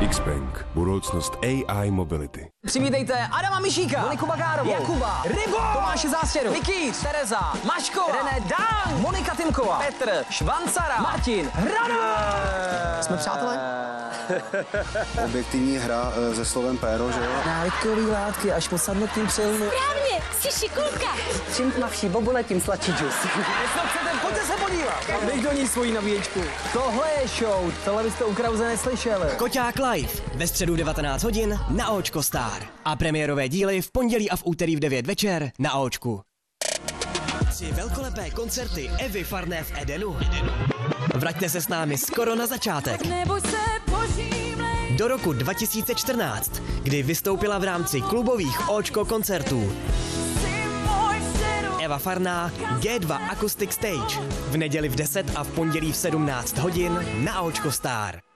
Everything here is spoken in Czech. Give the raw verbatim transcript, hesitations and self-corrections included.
X-Bank. Budoucnost A I mobility. Přivítejte Adama Mišíka, Moniku Bagárovou, Jakuba, Rybo, Tomáše Zástěru, Vikýř, Tereza, Maškova, René Dang, Monika Timková, Petr, Švancara, Martin, Hradová. Jsme přátelé? Objektivní hra se slovem péro, že jo? Návykový látky až po sadnutím přilnu. Správně, jsi šikulka. Čím tmavší bobule, tím sladší džus. Pojďte se podívat. Dej do ní svoji nabíječku. Tohle je show, tohle byste u Krause neslyšeli. Koťák live ve středu devatenáct hodin na Očko Star. A premiérové díly v pondělí a v úterý v devět večer na Očku. Tři velkolepé koncerty Evy Farné v Edenu. Vraťte se s námi skoro na začátek. Do roku dva tisíce čtrnáct, kdy vystoupila v rámci klubových Očko koncertů. Eva Farná G dva Acoustic Stage. V neděli v deset a v pondělí v sedmnáct hodin na Očko Star.